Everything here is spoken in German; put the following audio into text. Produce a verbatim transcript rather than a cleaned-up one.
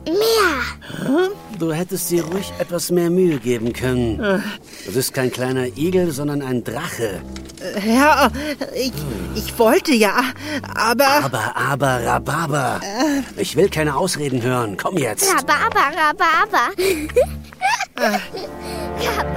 Mehr. Du hättest dir ruhig etwas mehr Mühe geben können. Du bist kein kleiner Igel, sondern ein Drache. Ja, ich, ich wollte ja, aber... Aber, aber, Rhabarber. Ich will keine Ausreden hören. Komm jetzt. Rhabarber, Rhabarber. Rhabarber.